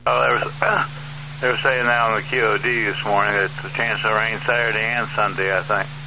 Oh, they were saying that on the QOD this morning that it's a chance of rain Saturday and Sunday, I think.